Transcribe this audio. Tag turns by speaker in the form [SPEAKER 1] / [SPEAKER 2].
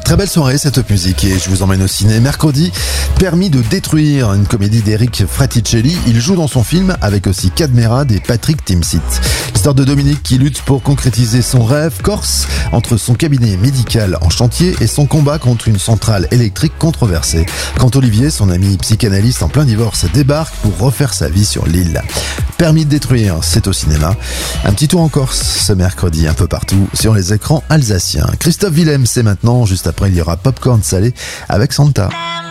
[SPEAKER 1] Très belle soirée cette musique et je vous emmène au ciné mercredi. Permis de détruire, une comédie d'Eric Fraticelli. Il joue dans son film avec aussi Cadmerade et Patrick Timsit. L'histoire de Dominique qui lutte pour concrétiser son rêve corse entre son cabinet médical en chantier et son combat contre une centrale électrique controversée. Quand Olivier, son ami psychanalyste en plein divorce, débarque pour refaire sa vie sur l'île. Permis de détruire, c'est au cinéma. Un petit tour en Corse ce mercredi, un peu partout sur les écrans alsaciens. Christophe Willem, c'est maintenant. Juste après, il y aura Popcorn salé avec Santa.